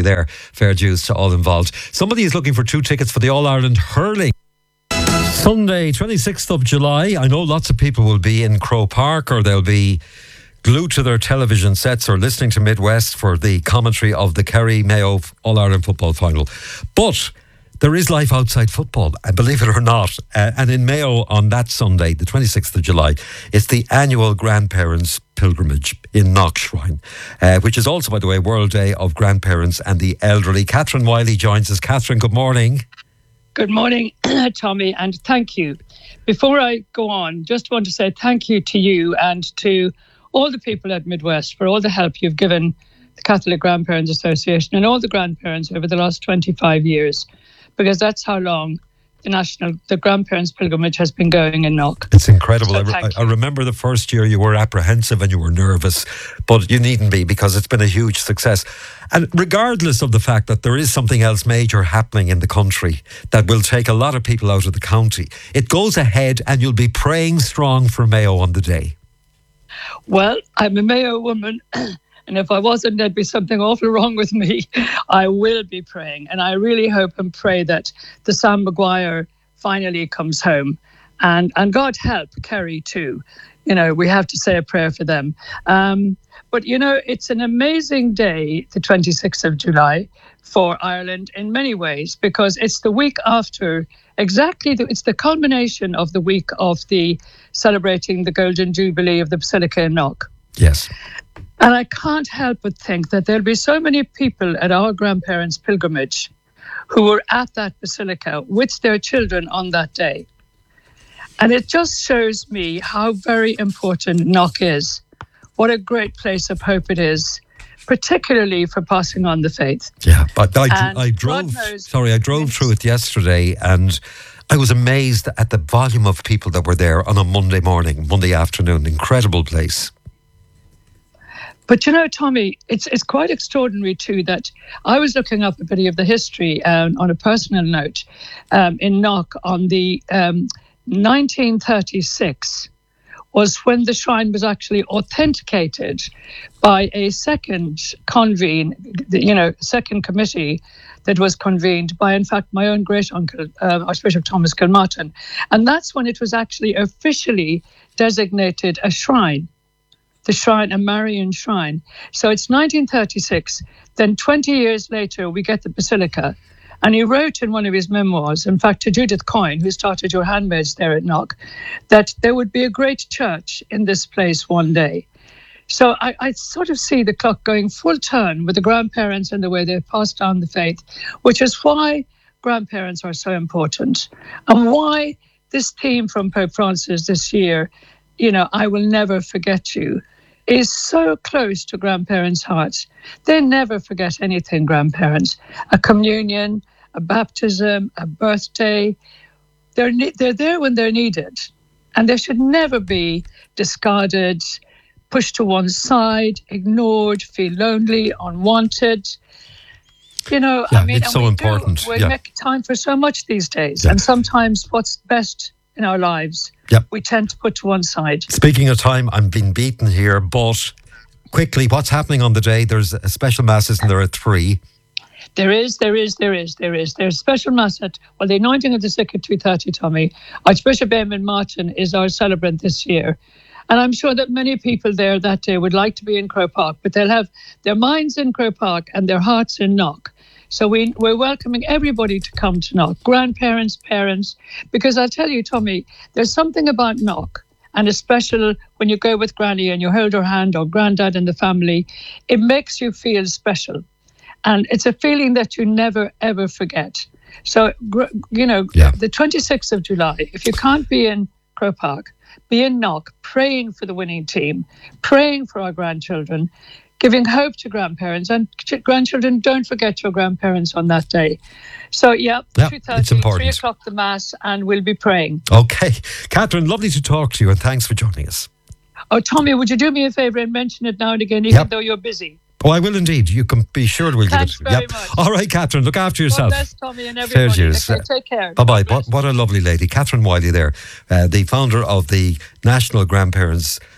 you there. Fair dues to all involved. Somebody is looking for 2 tickets for the All-Ireland Hurling. Sunday, 26th of July. I know lots of people will be in Croke Park, or they'll be glued to their television sets or listening to Midwest for the commentary of the Kerry-Mayo All-Ireland football final. But there is life outside football, believe it or not. And in Mayo on that Sunday, the 26th of July, it's the annual Grandparents' Pilgrimage in Knock Shrine, which is also, by the way, World Day of Grandparents and the Elderly. Catherine Wiley joins us. Catherine, good morning. Good morning, Tommy, and thank you. Before I go on, just want to say thank you to you and to all the people at Midwest for all the help you've given the Catholic Grandparents Association and all the grandparents over the last 25 years, because that's how long the Grandparents Pilgrimage has been going in Knock. It's incredible. So I remember the first year you were apprehensive and you were nervous, but you needn't be, because it's been a huge success. And regardless of the fact that there is something else major happening in the country that will take a lot of people out of the county, it goes ahead and you'll be praying strong for Mayo on the day. Well, I'm a Mayo woman. And if I wasn't, there'd be something awful wrong with me. I will be praying. And I really hope and pray that the Sam Maguire finally comes home. And God help Kerry too. You know, we have to say a prayer for them. But, you know, it's an amazing day, the 26th of July, for Ireland in many ways, because it's the week after, it's the culmination of the week of the celebrating the Golden Jubilee of the Basilica in Knock. Yes. And I can't help but think that there'll be so many people at our grandparents' pilgrimage who were at that basilica with their children on that day. And it just shows me how very important Knock is. What a great place of hope it is, particularly for passing on the faith. Yeah, but I drove through it yesterday, and I was amazed at the volume of people that were there on a Monday afternoon. Incredible place. But, you know, Tommy, it's quite extraordinary, too, that I was looking up a bit of the history on a personal note in Knock on the 1936 was when the shrine was actually authenticated by a second committee that was convened by, in fact, my own great-uncle, Archbishop Thomas Kilmartin. And that's when it was actually officially designated a shrine. The shrine, a Marian shrine. So it's 1936. Then 20 years later, we get the basilica. And he wrote in one of his memoirs, in fact, to Judith Coyne, who started Your Handmaids there at Knock, that there would be a great church in this place one day. So I sort of see the clock going full turn with the grandparents and the way they passed down the faith, which is why grandparents are so important. And why this theme from Pope Francis this year, you know, I will never forget you, is so close to grandparents' hearts. They never forget anything, grandparents. A communion, a baptism, a birthday. They're there when they're needed. And they should never be discarded, pushed to one side, ignored, feel lonely, unwanted. You know, yeah, I mean, it's so important. We make time for so much these days. Yeah. And sometimes what's best in our lives, we tend to put to one side. Speaking of time, I'm being beaten here, but quickly, what's happening on the day? There's a special mass, isn't there, at 3? There is. There's special mass at, the anointing of the sick at 2:30, Tommy. Archbishop Eamon Martin is our celebrant this year. And I'm sure that many people there that day would like to be in Croke Park, but they'll have their minds in Croke Park and their hearts in Knock. So we're welcoming everybody to come to Knock, grandparents, parents, because I'll tell you, Tommy, there's something about Knock, and especially when you go with Granny and you hold her hand, or Grandad and the family, it makes you feel special. And it's a feeling that you never, ever forget. So, you know, the 26th of July, if you can't be in Croke Park, be in Knock, praying for the winning team, praying for our grandchildren, giving hope to grandparents, and grandchildren, don't forget your grandparents on that day. So, 2:30, 3 o'clock the Mass, and we'll be praying. Okay. Catherine, lovely to talk to you, and thanks for joining us. Oh, Tommy, would you do me a favour and mention it now and again, even though you're busy? Oh, I will indeed. You can be sure we'll Thanks give it. Very much. All right, Catherine, look after yourself. God bless Tommy and everybody. Okay, take care. Bye-bye. What a lovely lady. Catherine Wiley there, the founder of the National Grandparents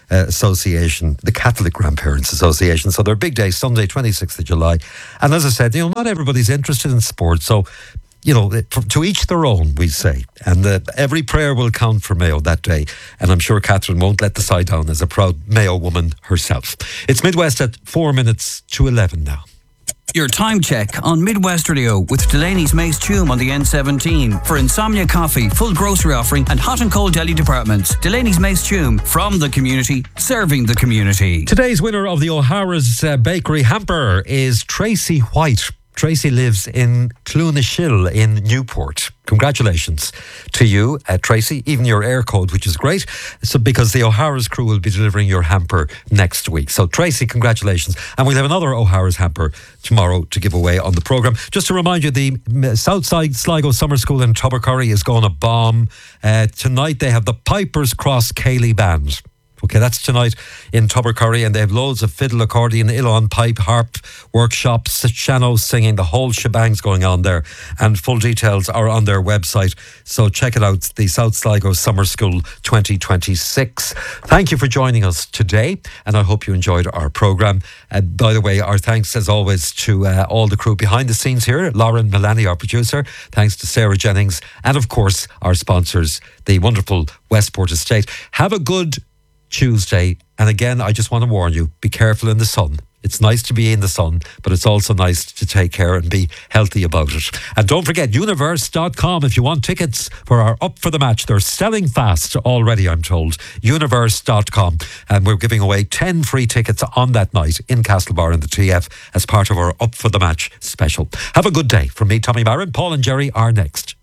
Association, the Catholic Grandparents Association. So their big day, Sunday, 26th of July. And as I said, not everybody's interested in sport. So, to each their own, we say. And every prayer will count for Mayo that day. And I'm sure Catherine won't let the side down as a proud Mayo woman herself. It's Midwest at 4 minutes to 11 now. Your time check on Midwest Radio with Delaney's Mace Tume on the N17 for Insomnia Coffee, full grocery offering and hot and cold deli departments. Delaney's Mace Tume, from the community, serving the community. Today's winner of the O'Hara's Bakery hamper is Tracy White. Tracy lives in Clonashill in Newport. Congratulations to you, Tracy. Even your air code, which is great. So because the O'Hara's crew will be delivering your hamper next week. So Tracy, congratulations. And we'll have another O'Hara's hamper tomorrow to give away on the programme. Just to remind you, the Southside Sligo Summer School in Tubbercurry is going to bomb. Tonight they have the Pipers Cross Cayley Band. Okay, that's tonight in Tubbercurry, and they have loads of fiddle, accordion, uilleann, pipe, harp workshops, sean-nós singing, the whole shebang's going on there. And full details are on their website. So check it out, the South Sligo Summer School 2026. Thank you for joining us today, and I hope you enjoyed our programme. By the way, our thanks as always to all the crew behind the scenes here. Lauren Milani, our producer. Thanks to Sarah Jennings, and of course our sponsors, the wonderful Westport Estate. Have a good Tuesday, and again I just want to warn you, be careful in the sun. It's nice to be in the sun, but it's also nice to take care and be healthy about it. And don't forget universe.com if you want tickets for our Up for the Match. They're selling fast already, I'm told. Universe.com, and we're giving away 10 free tickets on that night in Castlebar in the TF as part of our Up for the Match special. Have a good day. From me, Tommy Marin. Paul and Jerry are next.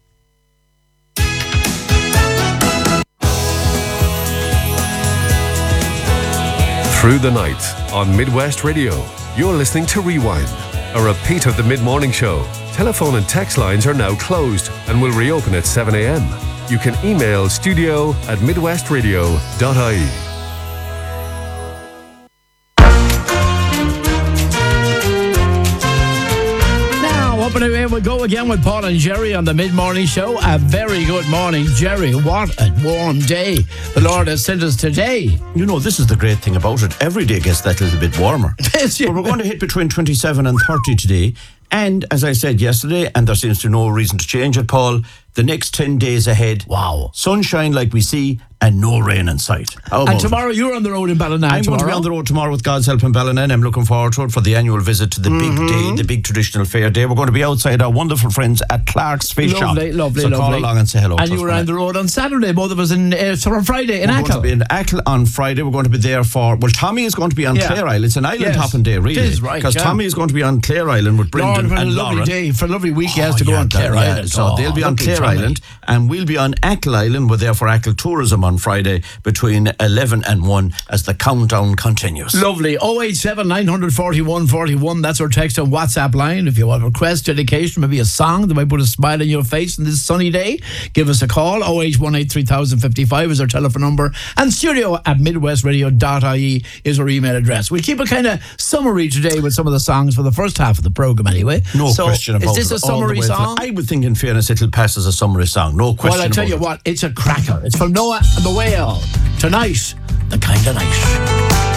Through the night on Midwest Radio, you're listening to Rewind, a repeat of the mid-morning show. Telephone and text lines are now closed and will reopen at 7 a.m. You can email studio@midwestradio.ie. Up and away we go again with Paul and Jerry on the mid-morning show. A very good morning, Jerry. What a warm day the Lord has sent us today. This is the great thing about it. Every day gets that little bit warmer. But we're going to hit between 27 and 30 today. And as I said yesterday, and there seems to be no reason to change it, Paul, the next 10 days ahead. Wow. Sunshine like we see, and no rain in sight. And tomorrow you're on the road in Ballina. I'm going to be on the road tomorrow with God's help in Ballina. I'm looking forward to it for the annual visit to the big day, the big traditional fair day. We're going to be outside our wonderful friends at Clark's Fish Shop. Lovely. So call along and say hello. And you were on the road on Saturday, both of us on Friday in Achill. We're going to be in Achill on Friday. We're going to be there for, Tommy is going to be on Clare Isle. It's an island hopping day, really. It is, right. Because Tommy is going to be on Clare Island with Brendan and Lauren. Lovely day, for a lovely week he has to go on Clare Island. So they'll be on Clare Island, and we'll be on Achill Island. We're there for Achill Tourism on Friday between 11 and 1 as the countdown continues. Lovely. 087 941 41. That's our text and WhatsApp line. If you want a request, dedication, maybe a song that might put a smile on your face on this sunny day, give us a call. 081 3055 is our telephone number, and studio@midwestradio.ie is our email address. We'll keep a kind of summary today with some of the songs for the first half of the programme anyway. No question about it. Is this a summary song? I would think, in fairness, it'll pass as a summary song. No question. Well, I tell you what, it's a cracker. It's from Noah and the Whale. Tonight, the kind of night.